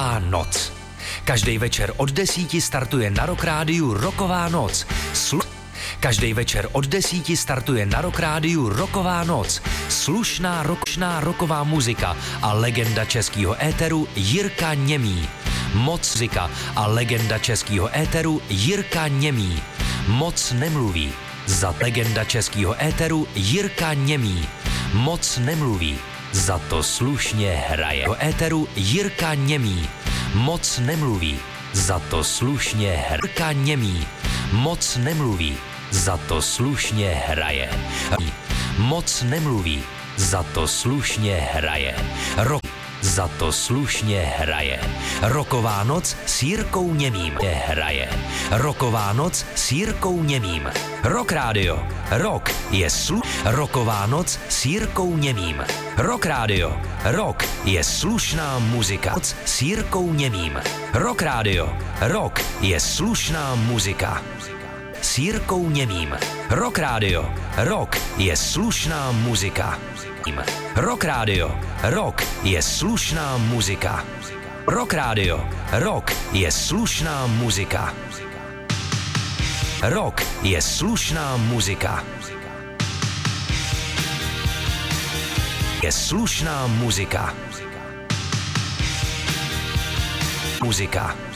noc. Každý večer od 10 startuje na Rock Rádiu Rocková noc. Každý večer od 10 startuje na Rock Rádiu Rocková noc. Slušná rocková muzika a legenda českého éteru Jirka Němý. Moc muzika a legenda českého éteru Jirka Němý. Moc nemluví. Za legenda českého éteru Jirka Němý. Moc nemluví. Za to slušně hraje. Do éteru Jirka Němý. Moc nemluví. Za to slušně Jirka Němý. Moc nemluví. Za to slušně hraje. Moc nemluví. Za to slušně hraje. Za to slušně hraje. Rocková noc s Jirkou Němým hraje. Rocková noc s Jirkou Němým. Rock Radio. Rock je Rocková noc s Jirkou Němým. Rock Radio. Rock je slušná muzika. S Jirkou Němým. Rock Radio. Rock je slušná muzika. S Jirkou Němým. Rock Radio. Rock je slušná muzika. Rock Radio. Rock je slušná muzika. Rock Radio. Rock je slušná muzika. Rock je slušná muzika. Je slušná muzika. Muzika.